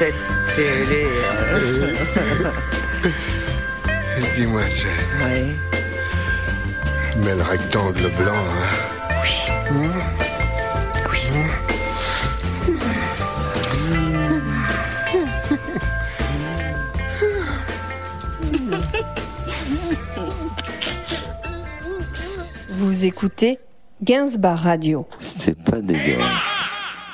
cette télé. Dis-moi, Jane. Oui. Mais le rectangle blanc, hein. Oui. Vous écoutez Gainsbar Radio. C'est pas dégueulasse.